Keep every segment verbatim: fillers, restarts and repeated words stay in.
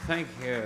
Thank you.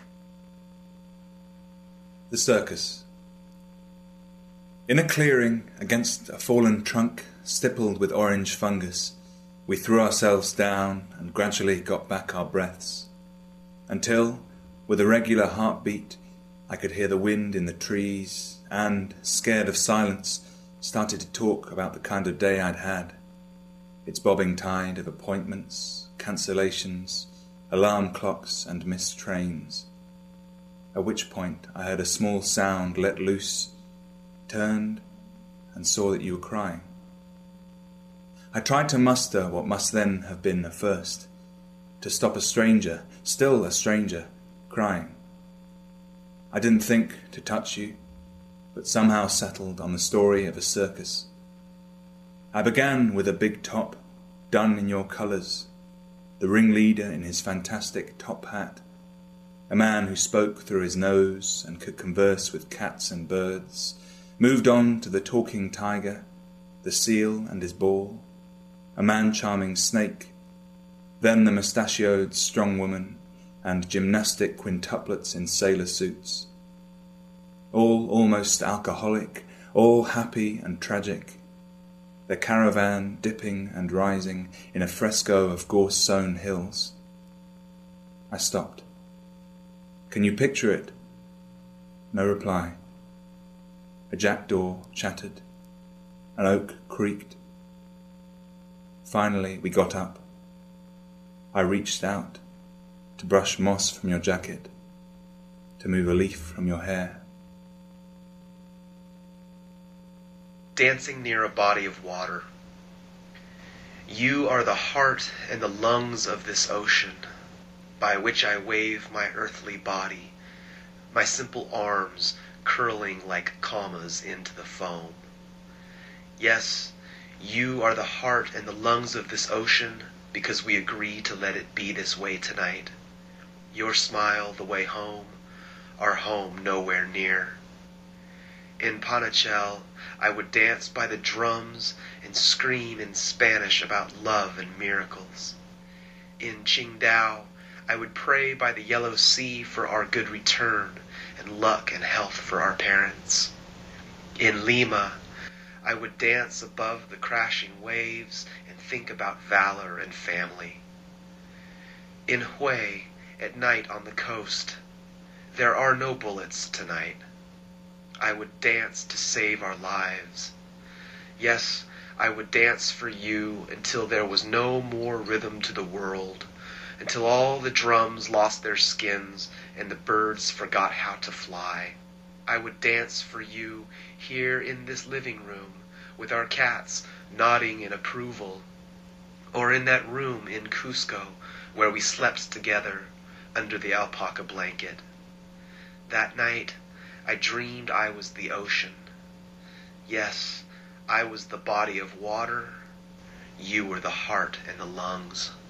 The circus. In a clearing against a fallen trunk stippled with orange fungus, we threw ourselves down and gradually got back our breaths, until, with a regular heartbeat, I could hear the wind in the trees and, scared of silence, started to talk about the kind of day I'd had, its bobbing tide of appointments, cancellations, alarm clocks and missed trains. At which point I heard a small sound let loose, turned, and saw that you were crying. I tried to muster what must then have been a first, to stop a stranger, still a stranger, crying. I didn't think to touch you, but somehow settled on the story of a circus. I began with a big top, done in your colours, the ringleader in his fantastic top hat, a man who spoke through his nose and could converse with cats and birds, moved on to the talking tiger, the seal and his ball, a man-charming snake, then the mustachioed strong woman, and gymnastic quintuplets in sailor suits. All almost alcoholic, all happy and tragic, their caravan dipping and rising in a fresco of gorse-sown hills. I stopped. Can you picture it? No reply. A jackdaw chattered. An oak creaked. Finally we got up. I reached out to brush moss from your jacket, to move a leaf from your hair. Dancing near a body of water. You are the heart and the lungs of this ocean, by which I wave my earthly body, my simple arms curling like commas into the foam. Yes, you are the heart and the lungs of this ocean, because we agree to let it be this way tonight. Your smile the way home, our home nowhere near. In Panachel, I would dance by the drums and scream in Spanish about love and miracles. In Qingdao, I would pray by the yellow sea for our good return and luck and health for our parents. In Lima, I would dance above the crashing waves and think about valor and family. In Hue, at night on the coast, there are no bullets tonight. I would dance to save our lives. Yes, I would dance for you until there was no more rhythm to the world, until all the drums lost their skins and the birds forgot how to fly. I would dance for you here in this living room, with our cats nodding in approval, or in that room in Cusco where we slept together under the alpaca blanket. That night, I dreamed I was the ocean. Yes, I was the body of water. You were the heart and the lungs.